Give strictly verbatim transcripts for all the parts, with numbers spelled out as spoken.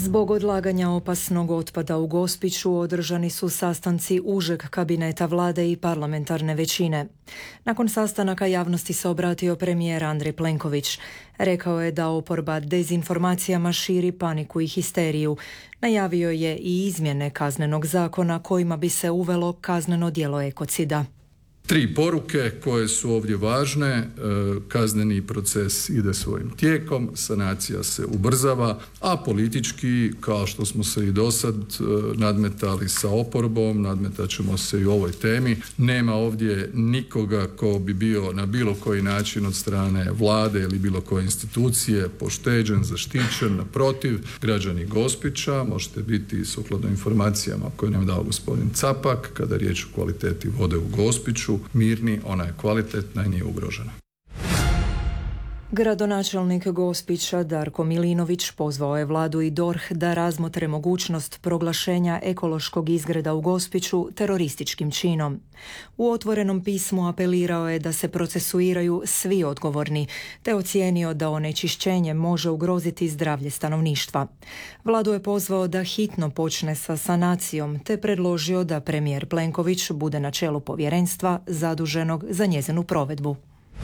Zbog odlaganja opasnog otpada u Gospiću održani su sastanci užeg kabineta vlade i parlamentarne većine. Nakon sastanaka javnosti se obratio premijer Andrej Plenković. Rekao je da oporba dezinformacijama širi paniku i histeriju. Najavio je i izmjene kaznenog zakona kojima bi se uvelo kazneno djelo ekocida. Tri poruke koje su ovdje važne. Kazneni proces ide svojim tijekom, sanacija se ubrzava, a politički, kao što smo se i dosad nadmetali sa oporbom, nadmetat ćemo se i u ovoj temi. Nema ovdje nikoga ko bi bio na bilo koji način od strane vlade ili bilo koje institucije pošteđen, zaštićen. Naprotiv, građani Gospića, možete biti sukladno informacijama koje nam dao gospodin Capak, kada je riječ o kvaliteti vode u Gospiću, mirni, ona je kvalitetna i nije ugrožena. Gradonačelnik Gospića Darko Milinović pozvao je vladu i D O R H da razmotre mogućnost proglašenja ekološkog izgreda u Gospiću terorističkim činom. U otvorenom pismu apelirao je da se procesuiraju svi odgovorni, te ocijenio da onečišćenje može ugroziti zdravlje stanovništva. Vladu je pozvao da hitno počne sa sanacijom, te predložio da premijer Plenković bude na čelu povjerenstva zaduženog za njezinu provedbu.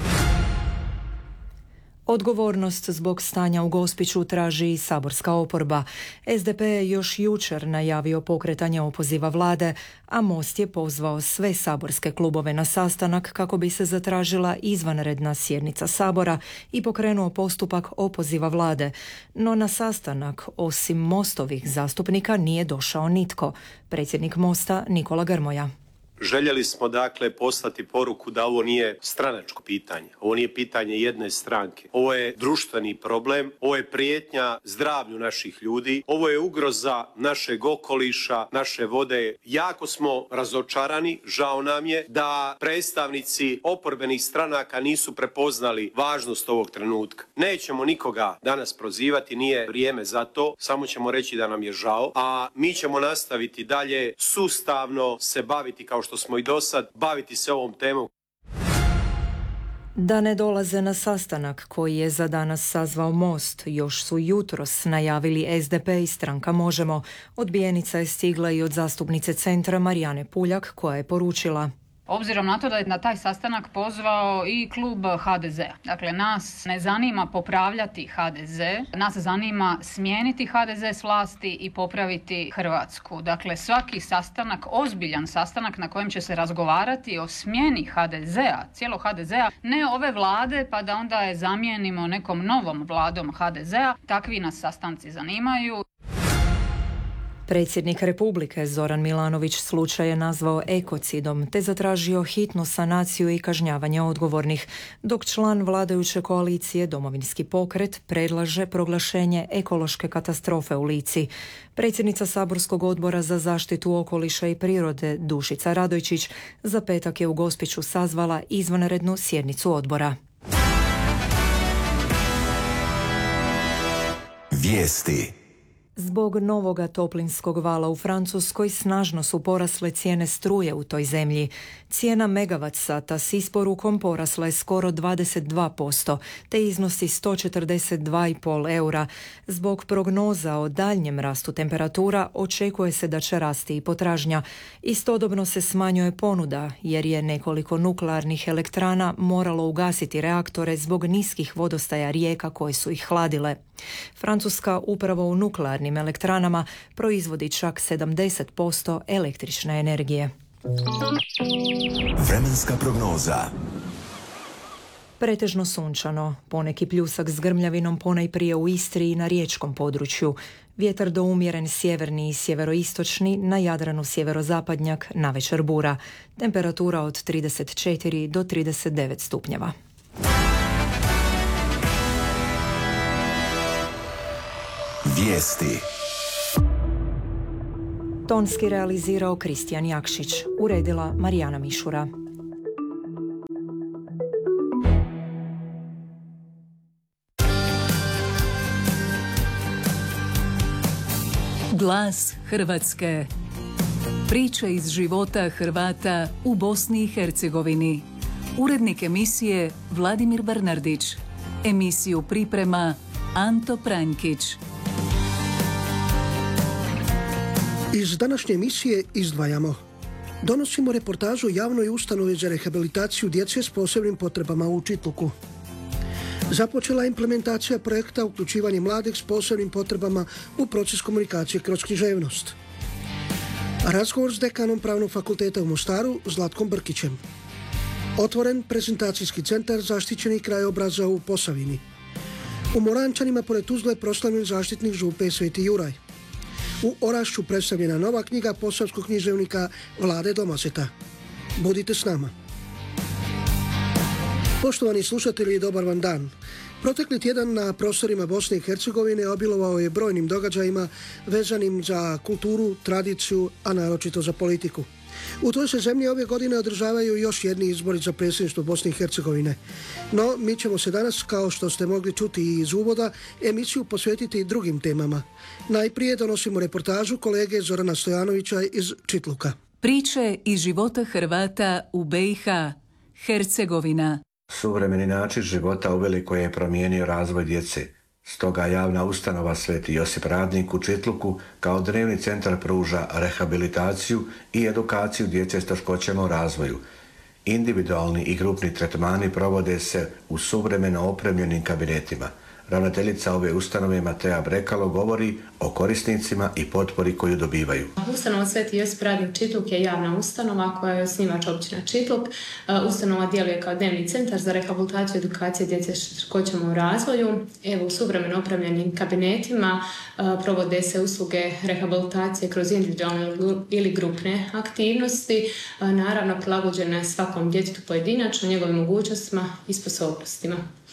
Odgovornost zbog stanja u Gospiću traži i saborska oporba. S D P je još jučer najavio pokretanje opoziva vlade, a Most je pozvao sve saborske klubove na sastanak kako bi se zatražila izvanredna sjednica Sabora i pokrenuo postupak opoziva vlade. No na sastanak, osim Mostovih zastupnika, nije došao nitko. Predsjednik Mosta Nikola Grmoja. Željeli smo dakle poslati poruku da ovo nije stranačko pitanje, ovo nije pitanje jedne stranke, ovo je društveni problem, ovo je prijetnja zdravlju naših ljudi, ovo je ugroza našeg okoliša, naše vode. Jako smo razočarani, žao nam je da predstavnici oporbenih stranaka nisu prepoznali važnost ovog trenutka. Nećemo nikoga danas prozivati, nije vrijeme za to, samo ćemo reći da nam je žao, a mi ćemo nastaviti dalje sustavno se baviti kao što smo i do sad, baviti se ovom temom. Da ne dolaze na sastanak koji je za danas sazvao Most, još su jutros najavili S D P i stranka Možemo. Odbijenica je stigla i od zastupnice Centra Marijane Puljak, koja je poručila: obzirom na to da je na taj sastanak pozvao i klub H D Z-a. Dakle, nas ne zanima popravljati H D Z, nas zanima smijeniti H D Z s vlasti i popraviti Hrvatsku. Dakle, svaki sastanak, ozbiljan sastanak na kojem će se razgovarati o smjeni H D Z-a, cijelog H D Z-a, ne ove vlade pa da onda je zamijenimo nekom novom vladom H D Z-a, takvi nas sastanci zanimaju. Predsjednik Republike Zoran Milanović slučaj je nazvao ekocidom te zatražio hitnu sanaciju i kažnjavanje odgovornih, dok član vladajuće koalicije Domovinski pokret predlaže proglašenje ekološke katastrofe u Lici. Predsjednica saborskog odbora za zaštitu okoliša i prirode Dušica Radojčić za petak je u Gospiću sazvala izvanrednu sjednicu odbora. Vijesti. Zbog novoga toplinskog vala u Francuskoj snažno su porasle cijene struje u toj zemlji. Cijena megavat sata s isporukom porasla je skoro dvadeset dva posto, te iznosi sto četrdeset dva zarez pet eura. Zbog prognoza o daljnjem rastu temperatura očekuje se da će rasti i potražnja. Istodobno se smanjuje ponuda, jer je nekoliko nuklearnih elektrana moralo ugasiti reaktore zbog niskih vodostaja rijeka koje su ih hladile. Francuska upravo u nuklearnim elektranama proizvodi čak sedamdeset posto električne energije. Vremenska prognoza. Pretežno sunčano, poneki pljusak s grmljavinom ponajprije u Istri i na riječkom području. Vjetar do umjeren sjeverni i sjeveroistočni, na Jadranu sjeverozapadnjak, navečer bura. Temperatura od trideset četiri do trideset devet stupnjeva. Vijesti. Tonski realizirao Kristijan Jakšić, uredila Marijana Mišura. Glas Hrvatske. Priče iz života Hrvata u Bosni i Hercegovini. Urednik emisije Vladimir Bernardić. Emisiju priprema Anto Pranjkić. Iz današnje emisije izdvajamo. Donosimo reportažu javnoj ustanovi za rehabilitaciju djece s posebnim potrebama u Čitluku. Započela je implementacija projekta uključivanje mladih s posebnim potrebama u proces komunikacije kroz književnost. Razgovor s dekanom Pravnog fakulteta u Mostaru Zlatkom Brkićem. Otvoren prezentacijski centar zaštićenih krajobraza u Posavini. U Morančanima pored Tuzle proslavljen zaštitnik župe Sveti Juraj. U Orašću predstavljena nova knjiga posavskog književnika Vlade Domazeta. Budite s nama. Poštovani slušatelji, dobar vam dan. Protekli tjedan na prostorima Bosne i Hercegovine obilovao je brojnim događajima vezanim za kulturu, tradiciju, a naročito za politiku. U toj se zemlji ove godine održavaju još jedni izbori za predsjedništvo Bosne i Hercegovine. No, mi ćemo se danas, kao što ste mogli čuti iz uvoda, emisiju posvetiti drugim temama. Najprije donosimo reportažu kolege Zorana Stojanovića iz Čitluka. Priče iz života Hrvata u B i H. Hercegovina. Suvremeni način života uveliko je promijenio razvoj djece. Stoga javna ustanova Sveti Josip Radnik u Čitluku kao dnevni centar pruža rehabilitaciju i edukaciju djece s teškoćama u razvoju. Individualni i grupni tretmani provode se u suvremeno opremljenim kabinetima. Ravnateljica ove ustanove Mateja Brekalo govori o korisnicima i potpori koju dobivaju. Ustanova Sveti Josip Radnik Čitluk je javna ustanova koja je osnivač općina Čitluk. Ustanova djeluje kao dnevni centar za rehabilitaciju i edukaciju djece s teškoćama u razvoju. Evo, u suvremeno opremljenim kabinetima provode se usluge rehabilitacije kroz individualne ili grupne aktivnosti, naravno prilagođene svakom djetetu pojedinačno, njegovim mogućnostima i sposobnostima.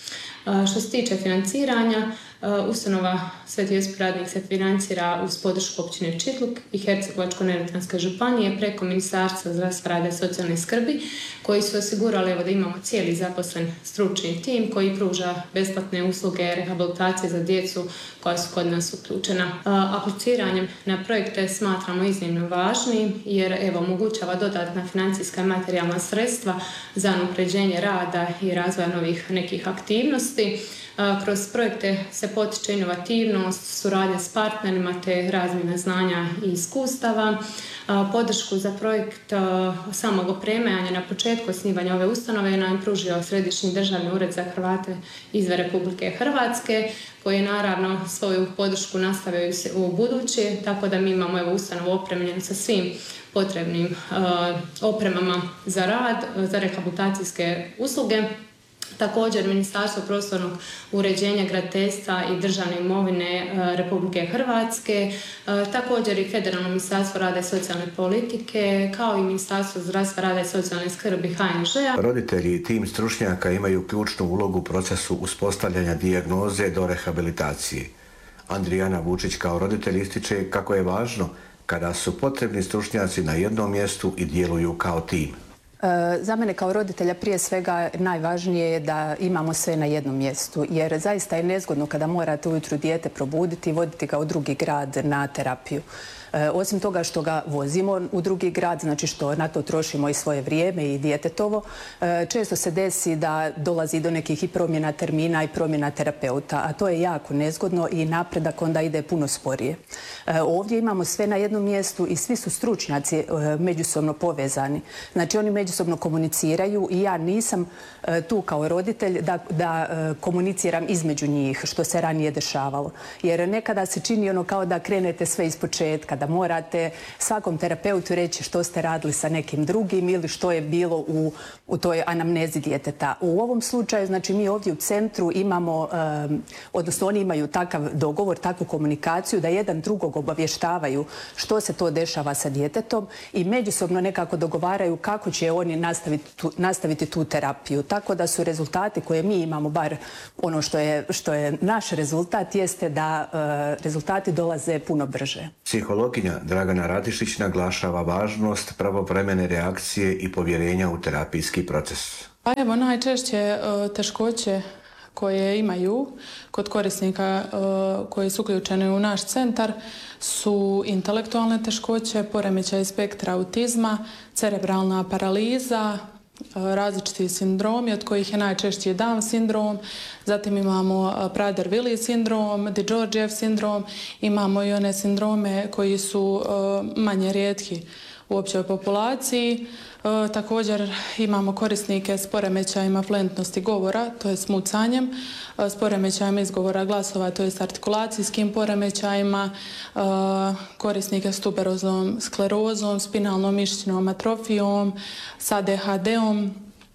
Što se tiče financiranja, ustanova Sveti Josip Radnik se financira uz podršku općine Čitluk i Hercegovačko-neretvanske županije preko Ministarstva zdravstva, rada i socijalne skrbi, koji su osigurali evo, da imamo cijeli zaposlen stručni tim koji pruža besplatne usluge rehabilitacije za djecu koja su kod nas uključena. Apliciranjem na projekte smatramo iznimno važnim jer evo, omogućava dodatna financijska i materijalna sredstva za unapređenje rada i razvoja novih nekih aktivnosti. Kroz projekte se potiče inovativnost, suradnja s partnerima te razmjena znanja i iskustava. Podršku za projekt samog opremanja na početku osnivanja ove ustanove nam pružio Središnji državni ured za Hrvate izvan Republike Hrvatske, koji je naravno svoju podršku nastavio u buduće, tako da mi imamo evo, ustanovu opremljenu sa svim potrebnim uh, opremama za rad, za rehabilitacijske usluge. Također Ministarstvo prostornog uređenja, graditeljstva i državne imovine Republike Hrvatske, također i Federalno ministarstvo rada i socijalne politike, kao i Ministarstvo zdravstva, rada i socijalne skrbi H N Ž-a. Roditelji i tim stručnjaka imaju ključnu ulogu u procesu uspostavljanja dijagnoze do rehabilitacije. Andrijana Vučić kao roditelj ističe kako je važno kada su potrebni stručnjaci na jednom mjestu i djeluju kao tim. Za mene kao roditelja prije svega najvažnije je da imamo sve na jednom mjestu, jer zaista je nezgodno kada morate ujutru dijete probuditi i voditi ga u drugi grad na terapiju. Osim toga što ga vozimo u drugi grad, znači što na to trošimo i svoje vrijeme i djetetovo, često se desi da dolazi do nekih i promjena termina i promjena terapeuta, a to je jako nezgodno i napredak onda ide puno sporije. Ovdje imamo sve na jednom mjestu i svi su stručnjaci međusobno povezani. Znači oni međusobno komuniciraju i ja nisam tu kao roditelj da, da komuniciram između njih, što se ranije dešavalo. Jer nekada se čini ono kao da krenete sve iz početka, da morate svakom terapeutu reći što ste radili sa nekim drugim ili što je bilo u, u toj anamnezi djeteta. U ovom slučaju, znači mi ovdje u centru imamo, um, odnosno oni imaju takav dogovor, takvu komunikaciju da jedan drugog obavještavaju što se to dešava sa djetetom i međusobno nekako dogovaraju kako će oni nastaviti tu, nastaviti tu terapiju. Tako da su rezultati koje mi imamo, bar ono što je, što je naš rezultat, jeste da uh, rezultati dolaze puno brže. Psihologinja Dragana Radišić naglašava važnost pravovremene reakcije i povjerenja u terapijski proces. Pa evo, najčešće uh, teškoće koje imaju kod korisnika uh, koji su uključeni u naš centar su intelektualne teškoće, poremećaj spektra autizma, cerebralna paraliza, različiti sindromi, od kojih je najčešći Down sindrom, zatim imamo Prader-Willi sindrom, DiGeorgiev sindrom, imamo i one sindrome koji su manje rijetki u općoj populaciji. E, također imamo korisnike s poremećajima fluentnosti govora, to je s mucanjem, e, s poremećajima izgovora glasova, to je s artikulacijskim poremećajima, e, korisnike s tuberoznom sklerozom, spinalnom mišićnom atrofijom, s A D H D-om.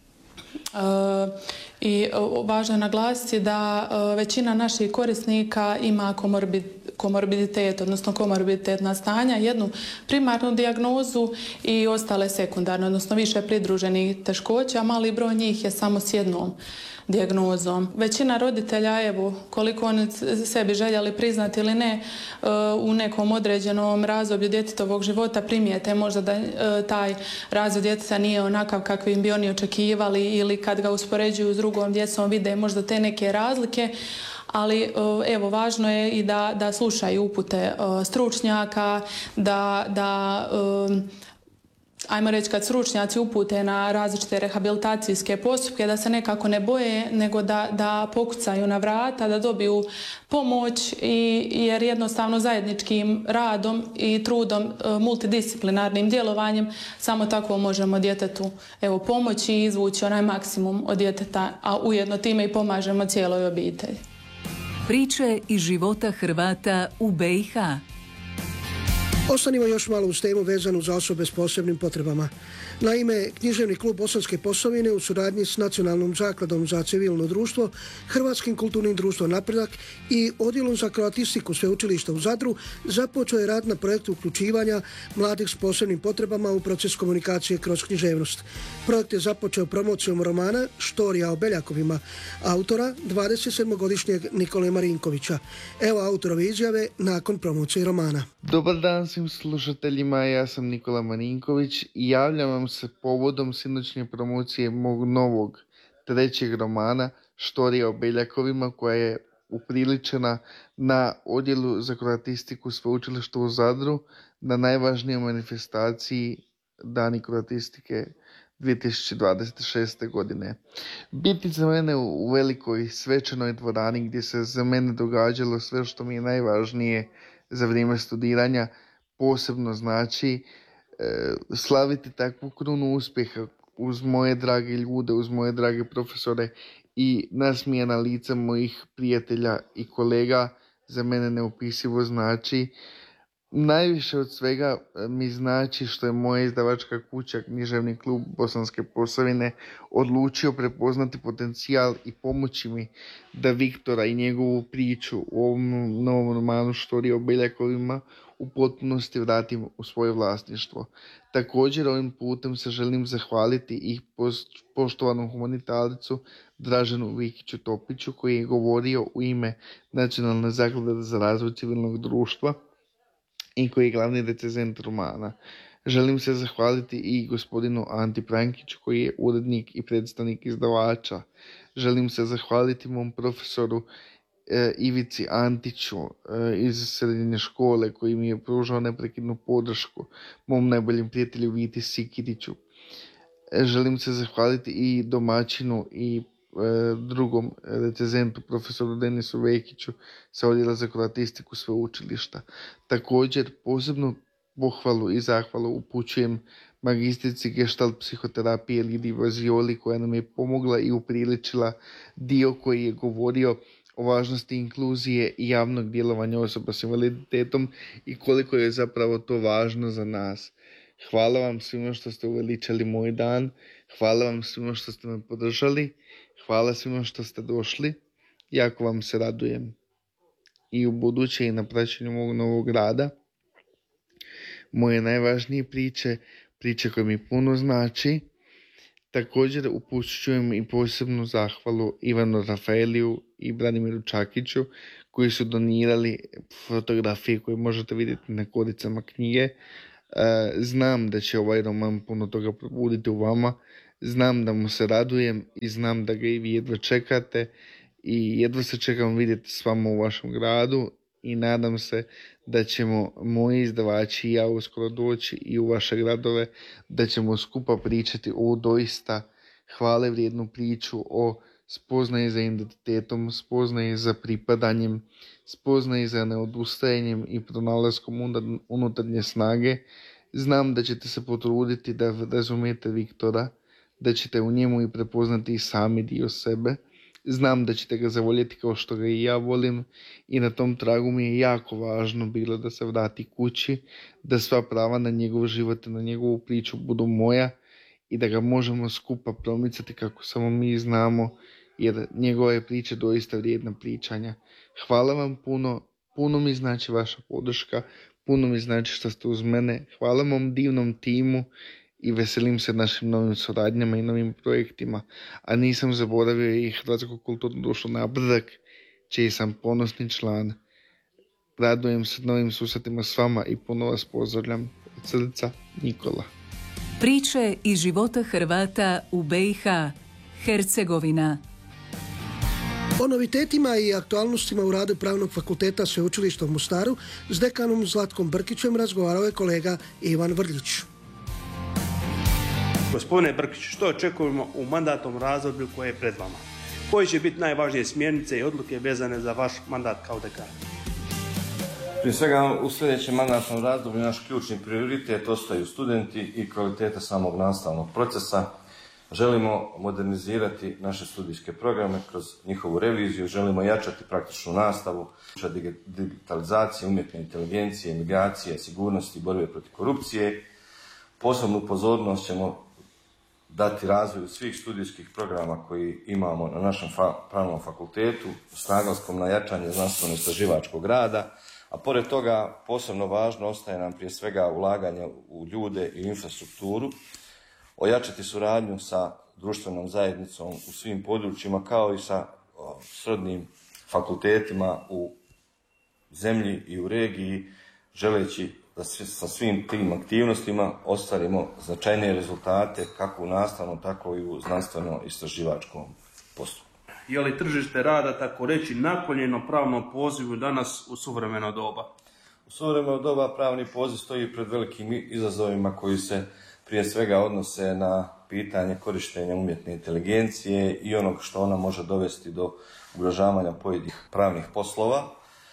E, I važno je naglasiti da e, većina naših korisnika ima komorbid, komorbiditet, odnosno komorbiditetna stanja, jednu primarnu dijagnozu i ostale sekundarne, odnosno više pridruženih teškoća, mali broj njih je samo s jednom dijagnozom. Većina roditelja, evo, koliko oni sebi željeli priznati ili ne, u nekom određenom razdoblju djetetovog života primijete možda da taj razvoj djeteta nije onakav kakvim bi oni očekivali ili kad ga uspoređuju s drugom djecom vide možda te neke razlike, ali evo, važno je i da, da slušaju upute stručnjaka, da, da ajmo reći kad stručnjaci upute na različite rehabilitacijske postupke, da se nekako ne boje, nego da, da pokucaju na vrata, da dobiju pomoć, i, jer jednostavno zajedničkim radom i trudom, multidisciplinarnim djelovanjem, samo tako možemo djetetu evo, pomoći i izvući onaj maksimum od djeteta, a ujedno time i pomažemo cijeloj obitelji. Priče iz života Hrvata u B i H. Ostanimo još malo uz temu vezanu za osobe s posebnim potrebama. Naime, Književni klub Bosanske Posavine u suradnji s Nacionalnom zakladom za civilno društvo, Hrvatskim kulturnim društvom Napredak i Odjelom za kroatistiku Sveučilišta u Zadru započeo je rad na projektu uključivanja mladih s posebnim potrebama u proces komunikacije kroz književnost. Projekt je započeo promocijom romana Štorija o Beljakovima, autora dvadesetsedmogodišnjeg Nikole Marinkovića. Evo autorove izjave nakon promocije romana. Dobar dan svim slušateljima, ja sam Nikola Marinković i javljam vam se povodom sinoćnje promocije mog novog trećeg romana Štorija o Beljakovima, koja je upriličena na Odjelu za kroatistiku Sveučilišta u Zadru na najvažnijoj manifestaciji Dani kroatistike dvije tisuće dvadeset šeste. godine. Biti za mene u velikoj svečanoj dvorani gdje se za mene događalo sve što mi je najvažnije za vrijeme studiranja posebno znači e, slaviti takvu krunu uspjeha uz moje drage ljude, uz moje drage profesore i nasmijana lica mojih prijatelja i kolega za mene neopisivo znači. Najviše od svega mi znači što je moja izdavačka kuća Književni klub Bosanske Posavine odlučio prepoznati potencijal i pomoći mi da Viktora i njegovu priču u ovom novom romanu Štorija o Beljakovima u potpunosti vratim u svoje vlasništvo. Također ovim putem se želim zahvaliti i poštovanom humanitarcu Draženu Vikiću Topiću koji je govorio u ime Nacionalne zaklade za razvoj civilnog društva i koji je glavni recenzent romana. Želim se zahvaliti i gospodinu Anti Prankiću koji je urednik i predstavnik izdavača. Želim se zahvaliti mom profesoru e, Ivici Antiću e, iz srednje škole koji mi je pružao neprekidnu podršku, mom najboljem prijatelju Viti Sikiriću. E, želim se zahvaliti i domaćinu i drugom recenzentu profesoru Denisu Vekiću sa Odjela za kroatistiku Sveučilišta. Također posebnu pohvalu i zahvalu upućujem magistrici gestalt psihoterapije Lidiji Vazioli koja nam je pomogla i upriličila dio koji je govorio o važnosti inkluzije i javnog djelovanja osoba s invaliditetom i koliko je zapravo to važno za nas. Hvala vam svima što ste uveličali moj dan, hvala vam svima što ste me podržali, hvala svima što ste došli, jako vam se radujem i u buduće i na praćenju mog novog rada. Moje najvažnije priče, priče koje mi puno znači. Također upućujem i posebnu zahvalu Ivanu Rafaeliju i Branimiru Čakiću koji su donirali fotografije koje možete vidjeti na koricama knjige. Znam da će ovaj roman puno toga probuditi u vama, znam da mu se radujem i znam da ga i vi jedva čekate i jedva se čekam vidjeti s vama u vašem gradu i nadam se da ćemo moji izdavači i ja uskoro doći i u vaše gradove, da ćemo skupa pričati o doista hvale vrijednu priču o spoznaji za identitetom, spoznaji za pripadanjem, spoznaji za neodustajanjem i pronalaskom unutarnje snage. Znam da ćete se potruditi da razumijete Viktora, da ćete u njemu i prepoznati i sami dio sebe. Znam da ćete ga zavoljeti kao što ga i ja volim i na tom tragu mi je jako važno bilo da se vrati kući, da sva prava na njegov život i na njegovu priču budu moja i da ga možemo skupa promicati kako samo mi znamo, jer njegova je priča doista vrijedna pričanja. Hvala vam puno, puno mi znači vaša podrška, puno mi znači što ste uz mene. Hvala mom divnom timu i veselim se našim novim suradnjama i novim projektima, a nisam zaboravio i Hrvatsko kulturno društvo Napredak, čiji sam ponosni član. Radujem se novim susretima s vama i puno vas pozdravljam. Od srca, Nikola. Priče iz života Hrvata u B i H, Hercegovina. O novitetima i aktualnostima u radu Pravnog fakulteta Sveučilišta u Mostaru s dekanom Zlatkom Brkićem razgovarao je kolega Ivan Vrljić. Gospodine Brkić, što očekujemo u mandatnom razdoblju koje je pred vama? Koji će biti najvažnije smjernice i odluke vezane za vaš mandat kao dekan? Prije svega, u sljedećem mandatnom razdoblju naš ključni prioritet ostaju studenti i kvaliteta samog nastavnog procesa. Želimo modernizirati naše studijske programe kroz njihovu reviziju, želimo jačati praktičnu nastavu, digitalizacije, umjetne inteligencije, migracije, sigurnosti i borbe protiv korupcije. Posebnu pozornost ćemo dati razvoju svih studijskih programa koji imamo na našem pravnom fakultetu s naglaskom na jačanje znanstveno-istraživačkog rada, a pored toga posebno važno ostaje nam prije svega ulaganje u ljude i infrastrukturu, ojačati suradnju sa društvenom zajednicom u svim područjima kao i sa srodnim fakultetima u zemlji i u regiji, želeći da sa svim tim aktivnostima ostvarimo značajnije rezultate kako u nastavnom, tako i u znanstveno-istraživačkom poslu. Je li tržište rada, tako reći, naklonjeno pravnom pozivu danas u suvremeno doba? U suvremeno doba pravni poziv stoji pred velikim izazovima koji se prije svega odnose na pitanje korištenja umjetne inteligencije i onog što ona može dovesti do ugrožavanja pojedinih pravnih poslova.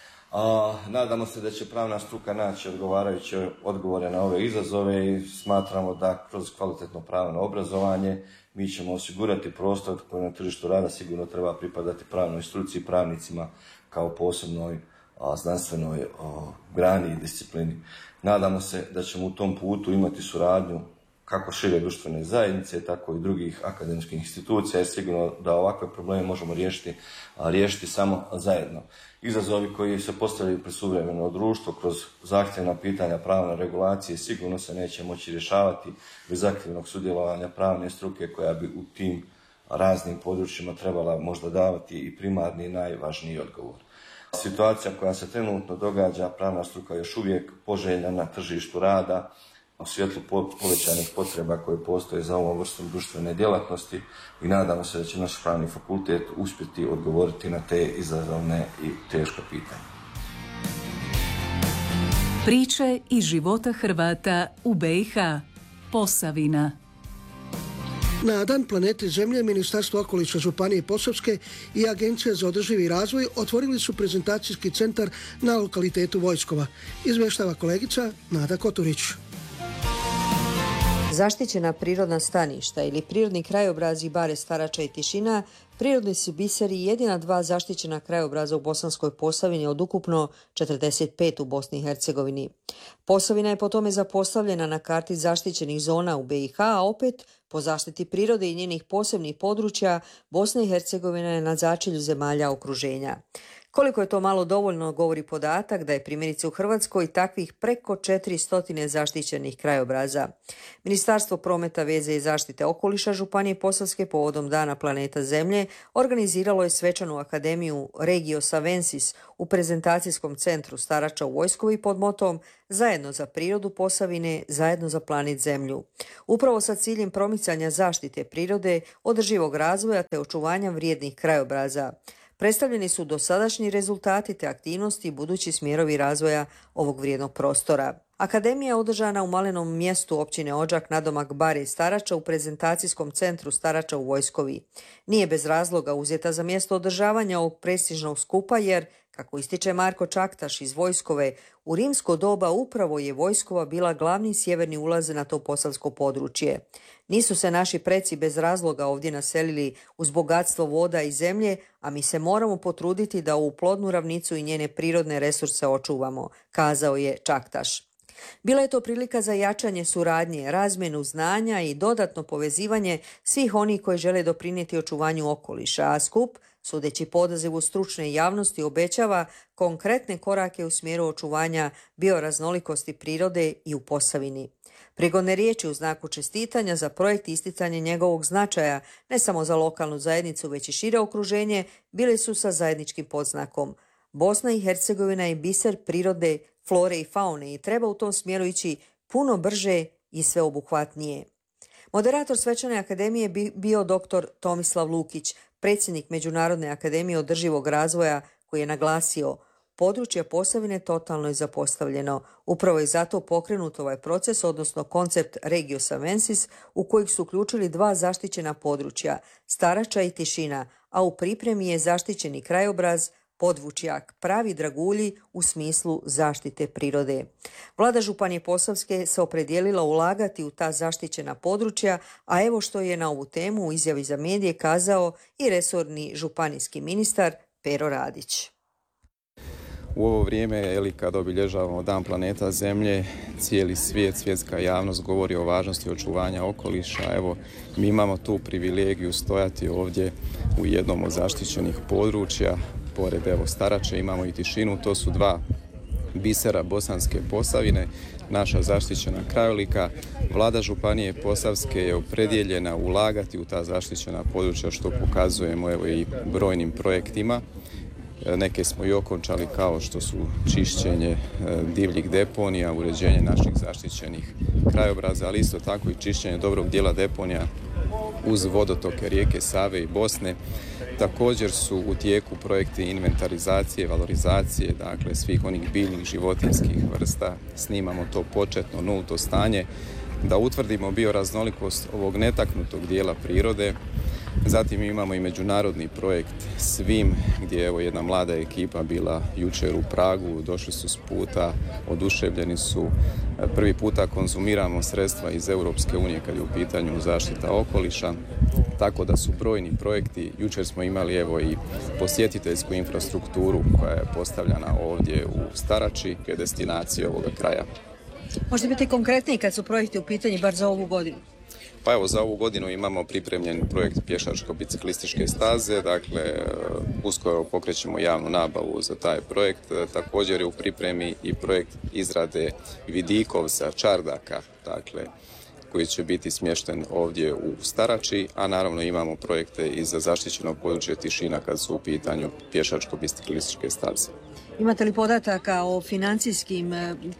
A, nadamo se da će pravna struka naći odgovarajuće odgovore na ove izazove i smatramo da kroz kvalitetno pravno obrazovanje mi ćemo osigurati prostor koji na tržištu rada sigurno treba pripadati pravnoj struci i pravnicima kao posebnoj a, znanstvenoj a, grani i disciplini. Nadamo se da ćemo u tom putu imati suradnju kako šire društvene zajednice, tako i drugih akademskih institucija, je sigurno da ovakve probleme možemo riješiti, a riješiti samo zajedno. Izazovi koji se postavljaju pred suvremeno društvo kroz zahtjevna pitanja pravne regulacije sigurno se neće moći rješavati bez aktivnog sudjelovanja pravne struke koja bi u tim raznim područjima trebala možda davati i primarni i najvažniji odgovor. Situacija koja se trenutno događa, pravna struka još uvijek poželjna na tržištu rada, u svjetlu povećanih potreba koje postoje za ovom vrstom društvene djelatnosti i nadamo se da će naš pravni fakultet uspjeti odgovoriti na te izazovne i teška pitanja. Priče iz života Hrvata u B i H, Posavina. Na Dan planete Zemlje Ministarstvo okoliša Županije Posavske i Agencija za održivi razvoj otvorili su prezentacijski centar na lokalitetu Vojskova. Izvještava kolegica Nada Koturić. Zaštićena prirodna staništa ili prirodni krajobrazi Bare Starača i Tišina prirodni su biseri i jedina dva zaštićena krajobraza u Bosanskoj Posavini od ukupno četrdeset pet u Bosni i Hercegovini. Posavina je po tome zapostavljena na karti zaštićenih zona u B i H, a opet po zaštiti prirode i njenih posebnih područja Bosna i Hercegovina je na začelju zemalja okruženja. Koliko je to malo dovoljno govori podatak da je primjerice u Hrvatskoj takvih preko četiristo zaštićenih krajobraza. Ministarstvo prometa, veze i zaštite okoliša Županije Posavske povodom Dana planeta Zemlje organiziralo je svečanu akademiju Regio Savensis u prezentacijskom centru Starača u Vojskovi pod motom Zajedno za prirodu Posavine, zajedno za planet Zemlju. Upravo sa ciljem promicanja zaštite prirode, održivog razvoja te očuvanja vrijednih krajobraza. Predstavljeni su dosadašnji rezultati te aktivnosti i budući smjerovi razvoja ovog vrijednog prostora. Akademija je održana u malenom mjestu općine Odžak nadomak Bare i Starača u prezentacijskom centru Starača u Vojskovi. Nije bez razloga uzeta za mjesto održavanja ovog prestižnog skupa jer, kako ističe Marko Čaktaš iz Vojskove, u rimsko doba upravo je Vojskova bila glavni sjeverni ulaz na to posavsko područje. Nisu se naši preci bez razloga ovdje naselili uz bogatstvo voda i zemlje, a mi se moramo potruditi da ovu plodnu ravnicu i njene prirodne resurse očuvamo, kazao je Čaktaš. Bila je to prilika za jačanje suradnje, razmjenu znanja i dodatno povezivanje svih onih koji žele doprinijeti očuvanju okoliša, a skup, sudeći po odazivu stručne javnosti, obećava konkretne korake u smjeru očuvanja bioraznolikosti prirode i u Posavini. Prigodne riječi u znaku čestitanja za projekt i isticanje njegovog značaja ne samo za lokalnu zajednicu, već i šire okruženje, bile su sa zajedničkim podznakom. Bosna i Hercegovina je biser prirode, flore i faune i treba u tom smjeru ići puno brže i sveobuhvatnije. Moderator Svečane akademije bi bio doktor Tomislav Lukić, predsjednik Međunarodne akademije održivog razvoja, koji je naglasio: područje Posavine totalno je zapostavljeno. Upravo je zato pokrenut ovaj proces, odnosno koncept Regio Savensis, u kojeg su uključili dva zaštićena područja, Starača i Tišina, a u pripremi je zaštićeni krajobraz Podvučjak, pravi dragulji u smislu zaštite prirode. Vlada Županije Posavske se opredijelila ulagati u ta zaštićena područja, a evo što je na ovu temu u izjavi za medije kazao i resorni županijski ministar Pero Radić. U ovo vrijeme, eli, kad obilježavamo Dan planeta Zemlje, cijeli svijet, svjetska javnost govori o važnosti očuvanja okoliša. Evo, mi imamo tu privilegiju stojati ovdje u jednom od zaštićenih područja. Pored evo Starače imamo i Tišinu, to su dva bisera Bosanske Posavine, naša zaštićena krajolika. Vlada Županije Posavske je opredijeljena ulagati u ta zaštićena područja, što pokazujemo evo i brojnim projektima. Neke smo i okončali, kao što su čišćenje divljih deponija, uređenje naših zaštićenih krajobraza, ali isto tako i čišćenje dobrog dijela deponija uz vodotoke rijeke Save i Bosne. Također su u tijeku projekti inventarizacije, valorizacije, dakle svih onih biljnih životinjskih vrsta. Snimamo to početno nulto stanje da utvrdimo bioraznolikost ovog netaknutog dijela prirode. Zatim imamo i međunarodni projekt Svim, gdje je evo jedna mlada ekipa bila jučer u Pragu, došli su s puta, oduševljeni su. Prvi puta konzumiramo sredstva iz Europske unije kad je u pitanju zaštita okoliša, tako da su brojni projekti. Jučer smo imali evo i posjetiteljsku infrastrukturu koja je postavljena ovdje u Starači, je destinacija ovoga kraja. Možete biti konkretniji kad su projekti u pitanju bar za ovu godinu? Pa evo, za ovu godinu imamo pripremljen projekt pješačko-biciklističke staze, dakle uskoro pokrećemo javnu nabavu za taj projekt. Također je u pripremi i projekt izrade vidikovca, čardaka, dakle koji će biti smješten ovdje u Starači, a naravno imamo projekte i za zaštićeno područje Tišina kad su u pitanju pješačko-biciklističke staze. Imate li podataka o financijskim,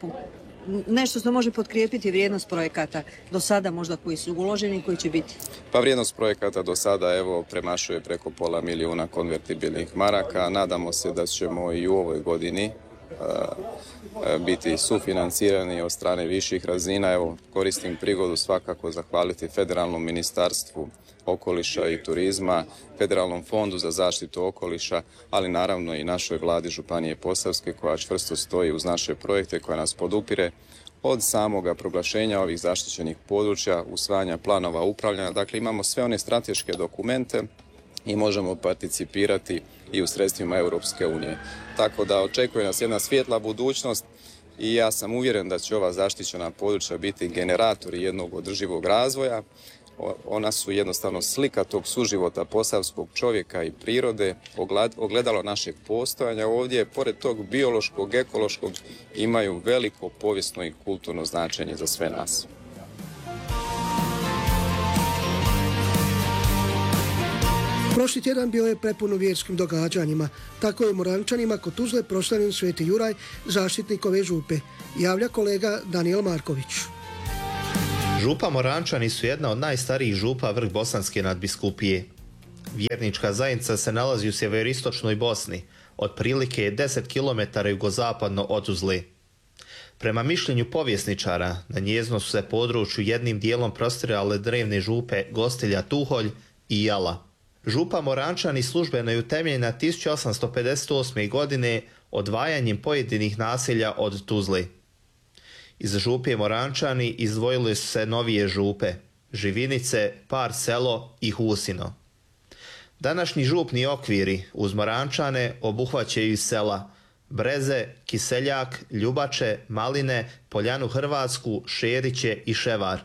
nešto što može potkrijepiti vrijednost projekata do sada možda koji su uloženi i koji će biti? Pa vrijednost projekata do sada evo premašuje preko pola milijuna konvertibilnih maraka. Nadamo se da ćemo i u ovoj godini uh, biti sufinancirani od strane viših razina. Evo, koristim prigodu svakako zahvaliti Federalnom ministarstvu okoliša i turizma, Federalnom fondu za zaštitu okoliša, ali naravno i našoj vladi Županije Posavske koja čvrsto stoji uz naše projekte, koja nas podupire od samoga proglašenja ovih zaštićenih područja, usvajanja planova upravljanja. Dakle, imamo sve one strateške dokumente i možemo participirati i u sredstvima Europske unije. Tako da očekuje nas jedna svjetla budućnost i ja sam uvjeren da će ova zaštićena područja biti generatori jednog održivog razvoja. Ona su jednostavno slika tog suživota posavskog čovjeka i prirode, ogledalo našeg postojanja ovdje, pored tog biološkog, ekološkog, imaju veliko povijesno i kulturno značenje za sve nas. Prošli tjedan bio je prepun vjerskim događanjima. Tako je u Morančanima kod Tuzle proslavljen Sveti Juraj, zaštitnik ove župe, javlja kolega Danijel Marković. Župa Morančani su jedna od najstarijih župa vrh Bosanske nadbiskupije. Vjernička zajednica se nalazi u sjeveroistočnoj Bosni, otprilike deset kilometara jugozapadno od Tuzle. Prema mišljenju povjesničara, na njezno su se području jednim dijelom prostirale drevne župe Gostilja, Tuholj i Jala. Župa Morančani službeno je utemeljena tisuću osamsto pedeset osme. godine odvajanjem pojedinih naselja od Tuzle. Iz župe Morančani izdvojile su se novije župe, Živinice, Par Selo i Husino. Današnji župni okviri uz Morančane obuhvaćaju sela Breze, Kiseljak, Ljubače, Maline, Poljanu Hrvatsku, Šeriće i Ševar.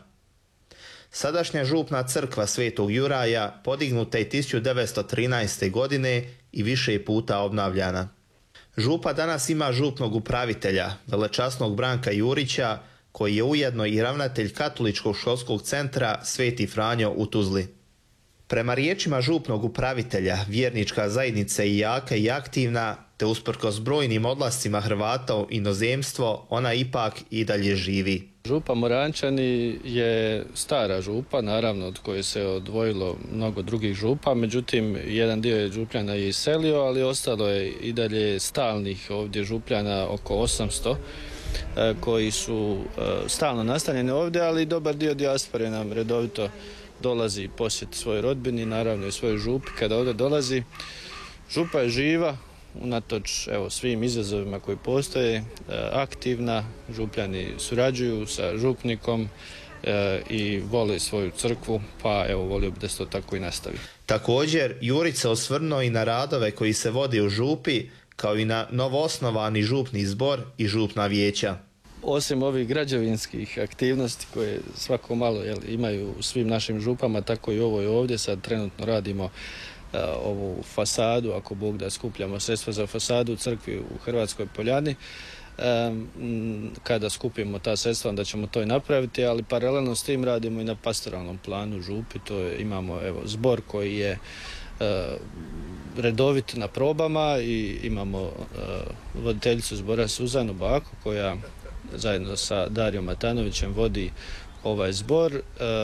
Sadašnja župna crkva Svetog Juraja podignuta je tisuću devetsto trinaeste. godine i više puta obnavljana. Župa danas ima župnog upravitelja, velečasnog Branka Jurića, koji je ujedno i ravnatelj Katoličkog školskog centra Sveti Franjo u Tuzli. Prema riječima župnog upravitelja, vjernička zajednica je jaka i aktivna, te usprkos brojnim odlascima Hrvata u inozemstvo, ona ipak i dalje živi. Župa Morančani je stara župa, naravno od koje se odvojilo mnogo drugih župa, međutim jedan dio je župljana i iselio, ali ostalo je i dalje stalnih ovdje župljana oko osamsto koji su stalno nastanjeni ovdje, ali dobar dio dijaspore nam redovito dolazi posjeti svojoj rodbini, naravno i svojoj župi kada ovdje dolazi. Župa je živa, unatoč evo, svim izazovima koji postoje, aktivna, župljani surađuju sa župnikom e, i vole svoju crkvu, pa evo volio bi da se to tako i nastavi. Također, Jurić se osvrnuo i na radove koji se vode u župi, kao i na novoosnovani župni zbor i župna vijeća. Osim ovih građevinskih aktivnosti koje svako malo jel, imaju u svim našim župama, tako i ovo je ovdje. Sad trenutno radimo uh, ovu fasadu, ako Bog da skupljamo sredstva za fasadu u crkvi u Hrvatskoj Poljani. Um, kada skupimo ta sredstva, onda ćemo to i napraviti, ali paralelno s tim radimo i na pastoralnom planu župi. To je, imamo evo, zbor koji je uh, redovit na probama i imamo uh, voditeljicu zbora Suzanu Bako koja zajedno sa Darijom Matanovićem vodi ovaj zbor. E,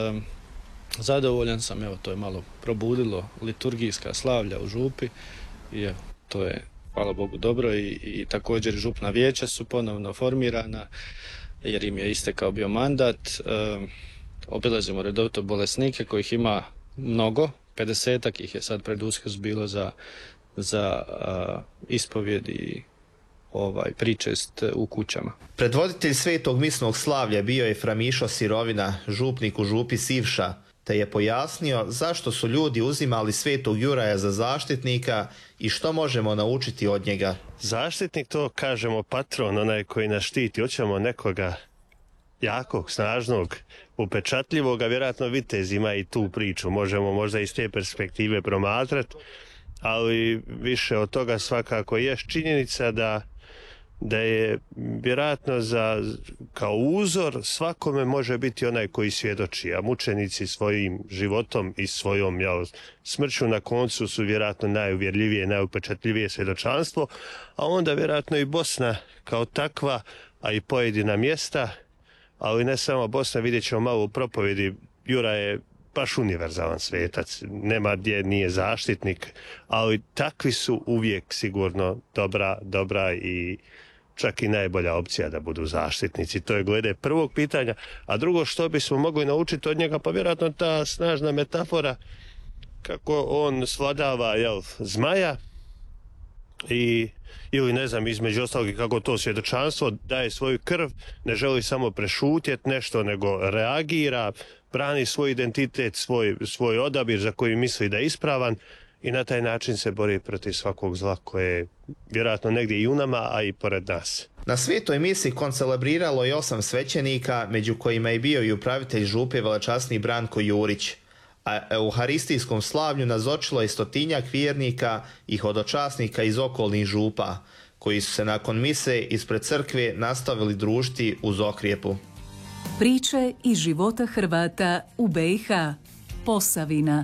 zadovoljan sam, evo to je malo probudilo liturgijska slavlja u župi i evo, to je hvala Bogu dobro i, i također župna vijeća su ponovno formirana jer im je istekao bio mandat. E, obilazimo redovito bolesnike kojih ima mnogo, pedesetak ih je sad pred Uskrs bilo za, za a, ispovjed i ovaj pričest u kućama. Predvoditelj Svetog misnog slavlja bio je fra Mišo Sirovina, župnik u župi Sivša, te je pojasnio zašto su ljudi uzimali Svetog Juraja za zaštitnika i što možemo naučiti od njega. Zaštitnik, to kažemo patron, onaj koji nas štiti. Hoćemo nekoga jakog, snažnog, upečatljivog, a vjerojatno vitez ima i tu priču. Možemo možda iz te perspektive promatrati, ali više od toga svakako je činjenica da da je vjerojatno za, kao uzor svakome može biti onaj koji svjedoči, a mučenici svojim životom i svojom jel, smrću na koncu su vjerojatno najuvjerljivije, najupečatljivije svjedočanstvo, a onda vjerojatno i Bosna kao takva, a i pojedina mjesta, ali ne samo Bosna, vidjet ćemo malo u propovjedi, Jura je baš univerzalan svetac, nema gdje nije zaštitnik, ali takvi su uvijek sigurno dobra, dobra i čak i najbolja opcija da budu zaštitnici. To je glede prvog pitanja. A drugo što bismo mogli naučiti od njega, pa vjerojatno ta snažna metafora kako on svladava jel, zmaja i ili ne znam između ostalog kako to svjedočanstvo daje svoju krv, ne želi samo prešutjeti nešto, nego reagira, brani svoj identitet, svoj, svoj odabir za koji misli da je ispravan i na taj način se bori protiv svakog zla koje je vjerojatno negdje i u nama, a i pored nas. Na svetoj misi koncelebriralo je osam svećenika, među kojima je bio i upravitelj župe velečasni Branko Jurić. A euharistijskom slavlju nazočilo je stotinjak vjernika i hodočasnika iz okolnih župa, koji su se nakon mise ispred crkve nastavili družiti uz okrijepu. Priče iz života Hrvata u be i ha. Posavina.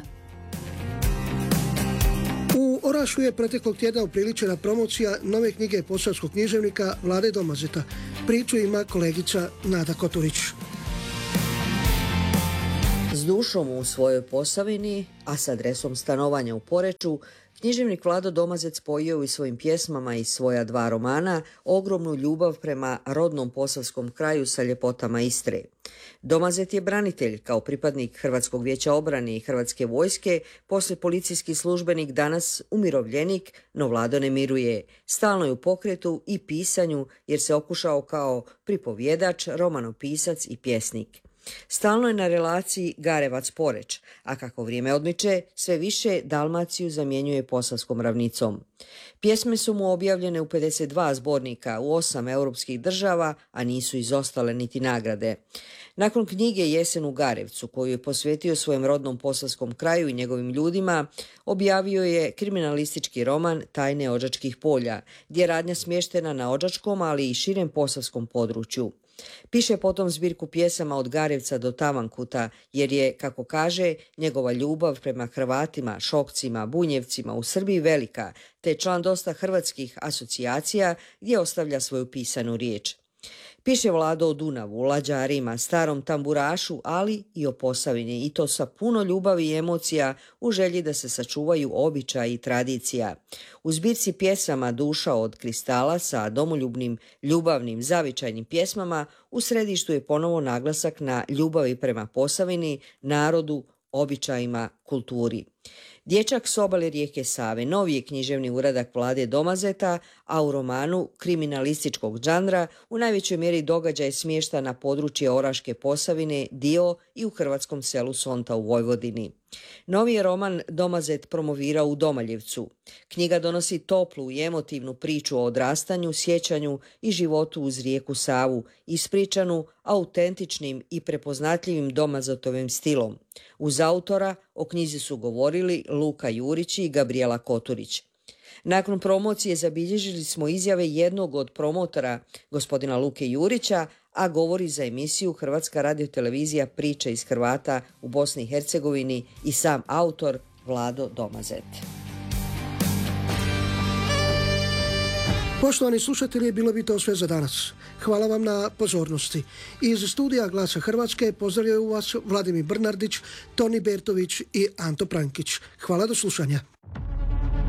U Orašju je proteklog tjedna upriličena promocija nove knjige posavskog književnika Vlade Domazeta. Priču ima kolegica Nada Koturić. S dušom u svojoj Posavini, a s adresom stanovanja u Poreču, književnik Vlado Domazet spojio i svojim pjesmama i svoja dva romana ogromnu ljubav prema rodnom posavskom kraju sa ljepotama Istre. Domazet je branitelj, kao pripadnik Hrvatskog vijeća obrane i Hrvatske vojske, poslije policijski službenik, danas umirovljenik, no Vlado ne miruje. Stalno je u pokretu i pisanju jer se okušao kao pripovjedač, romanopisac i pjesnik. Stalno je na relaciji Garevac-Poreč, a kako vrijeme odmiče, sve više Dalmaciju zamjenjuje posavskom ravnicom. Pjesme su mu objavljene u pedeset dva zbornika u osam europskih država, a nisu izostale niti nagrade. Nakon knjige Jesen u Garevcu, koju je posvetio svojem rodnom posavskom kraju i njegovim ljudima, objavio je kriminalistički roman Tajne Odžačkih polja, gdje je radnja smještena na Odžačkom, ali i širem posavskom području. Piše potom zbirku pjesama Od Garevca do Tavankuta, jer je, kako kaže, njegova ljubav prema Hrvatima, Šokcima, Bunjevcima u Srbiji velika, te je član dosta hrvatskih asocijacija gdje ostavlja svoju pisanu riječ. Piše Vlado o Dunavu, lađarima, starom tamburašu, ali i o Posavini, i to sa puno ljubavi i emocija u želji da se sačuvaju običaji i tradicija. U zbirci pjesama Duša od kristala sa domoljubnim, ljubavnim, zavičajnim pjesmama u središtu je ponovo naglasak na ljubavi prema Posavini, narodu, običajima, kulturi. Dječak s obale rijeke Save novi je književni uradak Vlade Domazeta, a u romanu kriminalističkog žanra u najvećoj mjeri događaj smješta na područje Oraške Posavine, dio i u hrvatskom selu Sonta u Vojvodini. Novi je roman Domazet promovirao u Domaljevcu. Knjiga donosi toplu i emotivnu priču o odrastanju, sjećanju i životu uz rijeku Savu, ispričanu autentičnim i prepoznatljivim Domazetovim stilom. Uz autora o knjizi su govorili Luka Jurić i Gabriela Koturić. Nakon promocije zabilježili smo izjave jednog od promotora, gospodina Luke Jurića, a govori za emisiju Hrvatska radiotelevizija Priče iz Hrvata u Bosni i Hercegovini i sam autor Vlado Domazet. Poštovani slušatelji, bilo bi to sve za danas. Hvala vam na pozornosti. Iz studija Glasa Hrvatske pozdravljaju vas Vladimir Brnardić, Toni Bertović i Anto Prankić. Hvala, do slušanja.